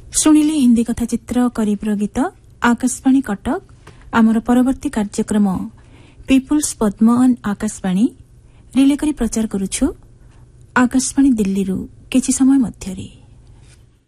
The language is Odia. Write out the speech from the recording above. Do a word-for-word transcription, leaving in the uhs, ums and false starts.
ଶୁଣିଲେ ହିନ୍ଦୀ କଥା ଚିତ୍ର କରିବ୍ର ଗୀତ ଆକାଶବାଣୀ କଟକ। ଆମର ପରବର୍ତ୍ତୀ କାର୍ଯ୍ୟକ୍ରମ people's Padma on Akashvani relay କରି ପ୍ରଚାର କରୁଛୁ ଆକାଶବାଣୀ ଦିଲ୍ଲୀରୁ କିଛି ସମୟ ମଧ୍ୟରେ।